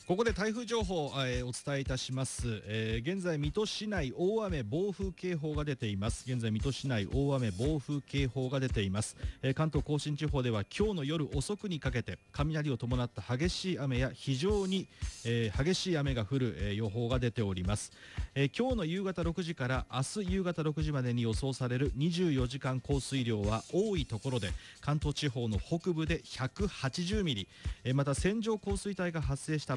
ここで台風情報を、お伝えいたします。現在水戸市内大雨暴風警報が出ています。現在水戸市内大雨暴風警報が出ています。関東甲信地方では今日の夜遅くにかけて雷を伴った激しい雨や非常に、激しい雨が降る、予報が出ております。今日の夕方6時から明日夕方6時までに予想される24時間降水量は多いところで関東地方の北部で180ミリ、また線状降水帯が発生した